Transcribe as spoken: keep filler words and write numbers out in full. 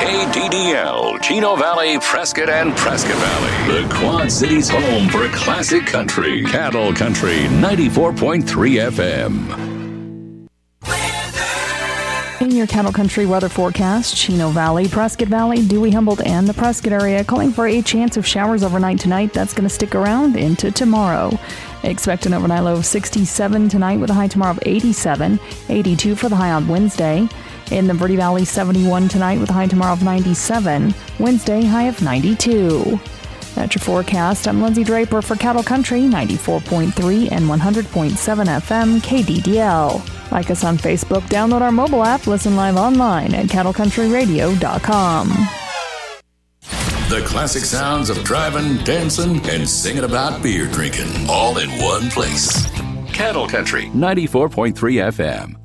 K D D L, Chino Valley, Prescott, and Prescott Valley. The Quad Cities' home for classic country. Cattle Country ninety-four point three F M. In your Cattle Country weather forecast, Chino Valley, Prescott Valley, Dewey, Humboldt, and the Prescott area calling for a chance of showers overnight tonight. That's going to stick around into tomorrow. Expect an overnight low of sixty-seven tonight with a high tomorrow of eighty-seven, eighty-two for the high on Wednesday. In the Verde Valley, seventy-one tonight with a high tomorrow of ninety-seven. Wednesday, high of ninety-two. That's your forecast. I'm Lindsay Draper for Cattle Country ninety-four point three and one hundred point seven F M K D D L. Like us on Facebook, download our mobile app, listen live online at cattle country radio dot com. The classic sounds of driving, dancing, and singing about beer drinking, all in one place. Cattle Country ninety-four point three F M.